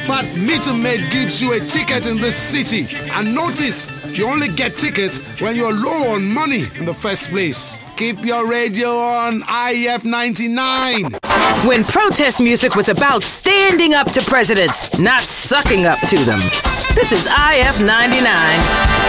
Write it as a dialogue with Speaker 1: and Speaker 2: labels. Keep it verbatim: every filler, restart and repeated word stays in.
Speaker 1: But Meet and Mate gives you a ticket in this city. And notice, you only get tickets when you're low on money in the first place. Keep your radio on I F ninety-nine.
Speaker 2: When protest music was about standing up to presidents, not sucking up to them. This is I F ninety-nine.